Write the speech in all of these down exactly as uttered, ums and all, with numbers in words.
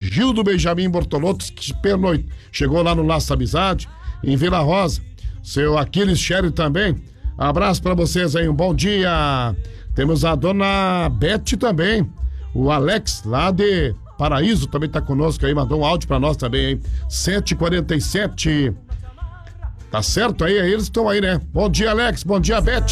Gildo Benjamin Bortolotto, que pernoite, chegou lá no Laço Amizade, em Vila Rosa. Seu Aquiles Sherry também. Abraço pra vocês aí, um bom dia. Temos a dona Beth também. O Alex, lá de Paraíso, também tá conosco aí, mandou um áudio pra nós também, hein? sete e quarenta e sete. Tá certo aí? Eles estão aí, né? Bom dia, Alex. Bom dia, Beth.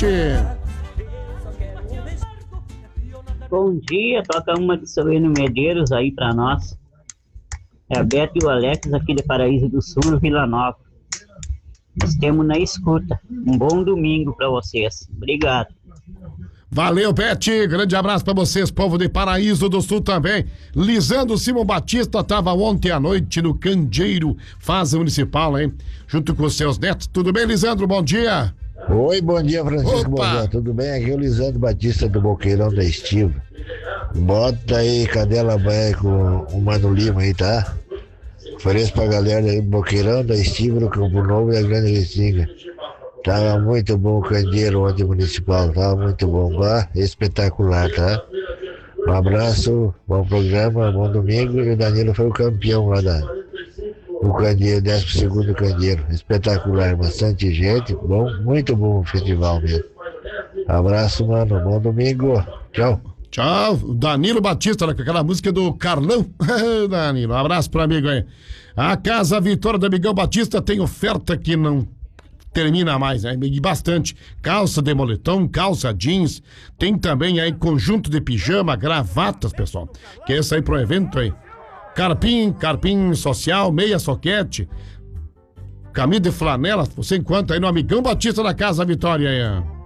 Bom dia, toca uma de Silvino Medeiros aí pra nós. É a Beth e o Alex aqui de Paraíso do Sul, Vila Nova. Estamos na escuta. Um bom domingo pra vocês. Obrigado. Valeu, Beth. Grande abraço pra vocês, povo de Paraíso do Sul também. Lisandro Simão Batista tava ontem à noite no Candeeiro, fase municipal, hein? Junto com os seus netos. Tudo bem, Lisandro? Bom dia. Oi, bom dia, Francisco. Opa. Bom dia, tudo bem? Aqui é o Lisandro Batista do Boqueirão da Estiva. Bota aí Cadela Baia com o Mano Lima aí, tá? Ofereço pra galera aí do Boqueirão da Estiva, do Campo Novo e da Grande Restinga. Tava muito bom o candeeiro ontem municipal, tava muito bom, tá? Espetacular, tá? Um abraço, bom programa, bom domingo. E o Danilo foi o campeão lá da, do candeeiro, décimo segundo candeeiro. Espetacular, bastante gente, bom, muito bom o festival mesmo. Abraço, mano, bom domingo, tchau. Tchau, Danilo Batista, com aquela música do Carlão. Danilo, um abraço pro amigo aí. A Casa Vitória do Amigão Batista tem oferta que não termina mais, né? E bastante. Calça de moletom, calça jeans. Tem também aí conjunto de pijama, gravatas, pessoal. Que é isso aí pro evento aí. Carpim, carpim social, meia soquete, camisa de flanela. Você encontra aí no Amigão Batista da Casa Vitória aí.